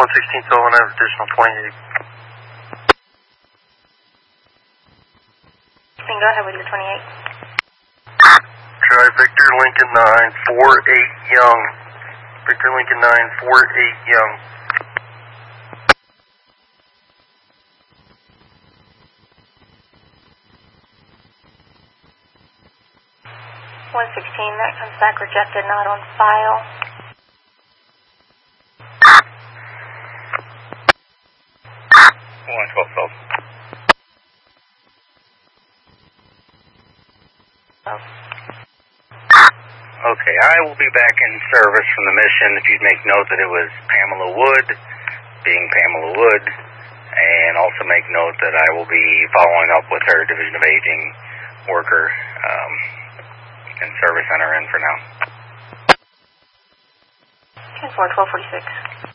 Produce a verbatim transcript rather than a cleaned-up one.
one sixteen Sullivan, I have additional twenty-eight. Then go ahead with your twenty-eight. Try Victor Lincoln nine four eight Young. Victor Lincoln nine four eight Young. one sixteen, that comes back rejected, not on file. one twelve Sullivan. Oh. Okay, I will be back in service from the mission. If you'd make note that it was Pamela Wood, being Pamela Wood, and also make note that I will be following up with her Division of Aging worker um, and service center in for now. ten four, twelve forty-six.